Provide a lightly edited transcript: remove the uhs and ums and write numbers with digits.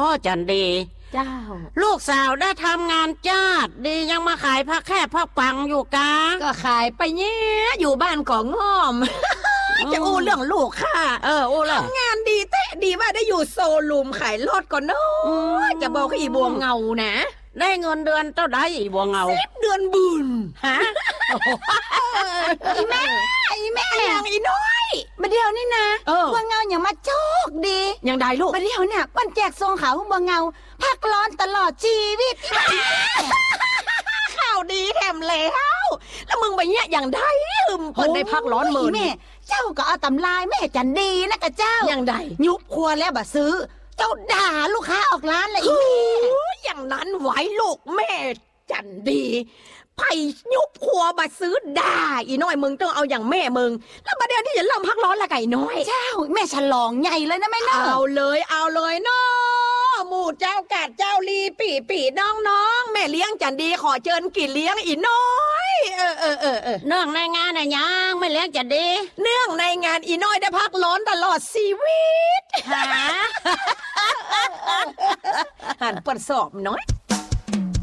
จันดีเจ้าลูกสาวได้ทำงานจ้าดดียังมาขายผ้าแค่ผ้าปังอยู่กะก็ขายไปเนี้ยอยู่บ้านของง่อม จะอู้เรื่องลูกค่ะอู้เรื่องงานดีเตะดีว่าได้อยู่โซลูมขายรถก่อนเนาะจะบอกอีบัวเงานะได้เงินเดือนเท่าใดอีบัวเงา 10 เดือนบุญฮะอีแม่อย่างอีน้อยมาเดียวนี่นะบัวเงาอย่างมาโชคดีอย่างใดลูกมาเดียวเนี่ยปั้นแจกทรงขาวบัวเงาพักร้อนตลอดชีวิตข่าวดีแถมแล้วมึงไปเนี่ยอย่างใดเปิดได้พักร้อนมือแม่เจ้าก็เอาตำลายแม่จันดีนะกะเจ้าอย่างใดยุบครัวแล้วบ่ซื้อเจ้าด่าลูกค้าออกร้านเลยอีแม่อย่างนั้นไหวลูกแม่จันดีไผ่ยุบครัวบ่ซื้อด่าอีน้อยมึงต้องเอาอย่างแม่มึงแล้วประเดี๋ยวที่จะเริ่มพักร้อนละไก่น้อยเจ้าแม่ฉลองใหญ่เลยนะแม่เนาะเอาเลยเนาะหมู่เจ้ากาดเจ้าลีปีน้องแม่เลี้ยงจันดีขอเชิญกินเลี้ยงอีน้อยเนื่องในงานน่ะยังไม่เลี้ยงจันดีเนื่องในงานอีน้อยได้พักร้อนตลอดชีวิตหาหันเปิดสอบน้อย